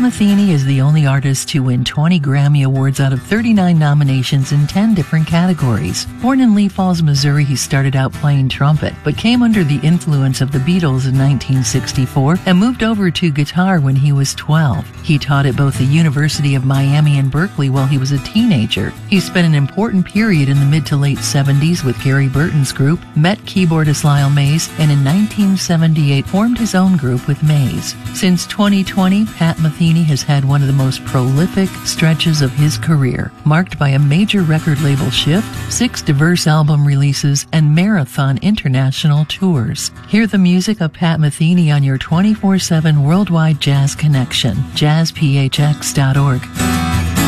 Metheny is the only artist to win 20 Grammy Awards out of 39 nominations in 10 different categories. Born in Lee Falls, Missouri, he started out playing trumpet, but came under the influence of the Beatles in 1964 and moved over to guitar when he was 12. He taught at both the University of Miami and Berkeley while he was a teenager. He spent an important period in the mid to late 70s with Gary Burton's group, met keyboardist Lyle Mays, and in 1978 formed his own group with Mays. Since 2020, Pat Metheny has had one of the most prolific stretches of his career, marked by a major record label shift, 6 diverse album releases, and marathon international tours. Hear the music of Pat Metheny on your 24/7 worldwide jazz connection, jazzphx.org.